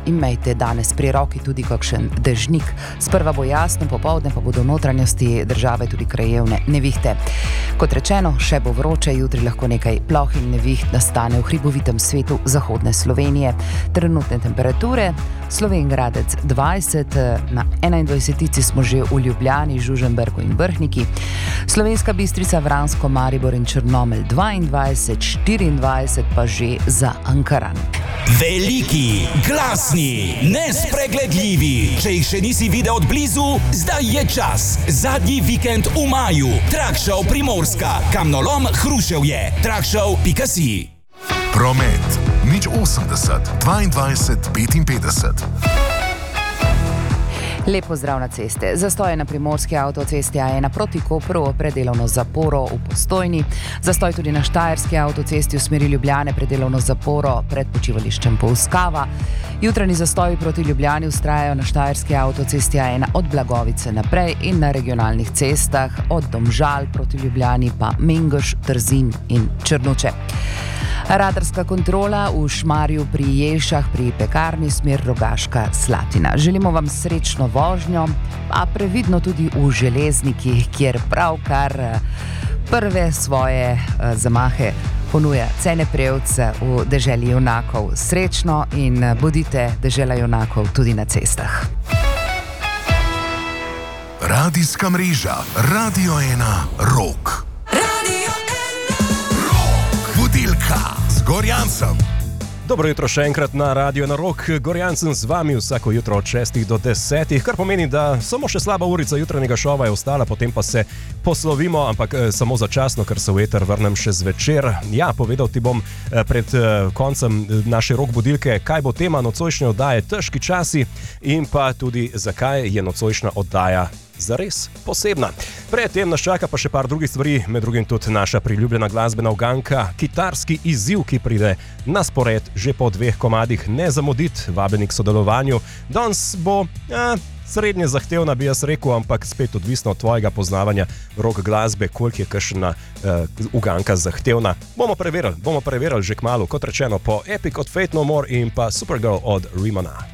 imejte danes pri roki tudi kakšen dežnik. Sprva bo jasno, popoldne pa bodo v notranjosti države tudi krajevne nevihte. Kot rečeno, še bo vroče, jutri lahko nekaj ploh in neviht nastane v hribovitem svetu zahodne Slovenije. Trenutne temperature: Slovenj Gradec 20, na 21 smo že v Ljubljani, Žužemberku in Vrhniki, Slovenska Bistrica, Vransko, Maribor in Črnomelj 22, 24 pa že za Ankaran. Veliki, glasni, nespregledljivi. Če jih še nisi videl od blizu, zdaj je čas. Zadnji vikend v maju. Trakshow Primorska, Kamnolom, Hruševje. Trakshow.si. Promet. 080 22 55. Lep pozdrav na ceste. Zastoj na primorski avtocesti A1 proti Kopru, predelovno zaporo v Postojni. Zastoj tudi na štajerski avtocesti v smeri Ljubljane, predelovno zaporo pred počivališčem Polskava. Jutranji zastoji proti Ljubljani vztrajajo na štajerski avtocesti A1 od Blagovice naprej in na regionalnih cestah od Domžal proti Ljubljani pa Mengeš, Trzin in Črnuče. Radarska kontrola v Šmarju pri Jelšah pri pekarni smer Rogaška Slatina. Želimo vam srečno vožnjo, a previdno tudi v Železnikih, kjer pravkar prve svoje zamahe ponuja Ceneprevc v deželi junakov. Srečno in bodite dežela junakov tudi na cestah. Radijska mreža Radio 1 Rok. Budilka z Gorjancem. Dobro jutro še enkrat na Radio 1 Rok. Gorjan sem z vami vsako jutro od 6 do 10, kar pomeni, da samo še slaba urica jutranjega šova je ostala, potem pa se poslovimo, ampak samo začasno, ker se v eter vrnem še zvečer. Ja, povedal ti bom pred koncem naše Rok budilke, kaj bo tema nocojšnje oddaje Težki časi in pa tudi zakaj je nocojšnja oddaja zares posebna. Predtem nas čaka pa še par drugih stvari, med drugim tudi naša priljubljena glasbena uganka, kitarski izziv, ki pride na spored že po 2 komadih. Ne zamuditi, vabljeni k sodelovanju. Danes bo srednje zahtevna, bi jaz rekel, ampak spet odvisno od tvojega poznavanja rock glasbe, koliko je kakšna uganka zahtevna. Bomo preverili že kmalu, kot rečeno, po Epic od Faith No More in pa Supergirl od Rimana.